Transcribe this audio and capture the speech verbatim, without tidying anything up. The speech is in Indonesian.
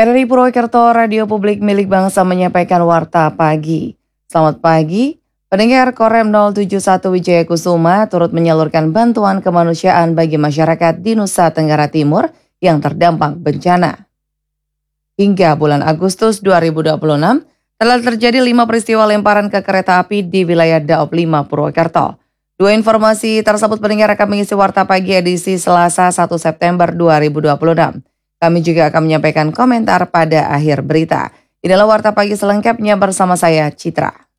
R R I Purwokerto Radio Publik Milik Bangsa menyampaikan Warta Pagi. Selamat pagi, pendengar Korem nol tujuh satu Wijaya Kusuma turut menyalurkan bantuan kemanusiaan bagi masyarakat di Nusa Tenggara Timur yang terdampak bencana. Hingga bulan Agustus dua ribu dua puluh enam, telah terjadi lima peristiwa lemparan ke kereta api di wilayah Daop lima Purwokerto. Dua informasi tersebut pendengar akan mengisi Warta Pagi edisi Selasa satu September dua ribu dua puluh enam. Kami juga akan menyampaikan komentar pada akhir berita. Inilah Warta Pagi selengkapnya bersama saya, Citra.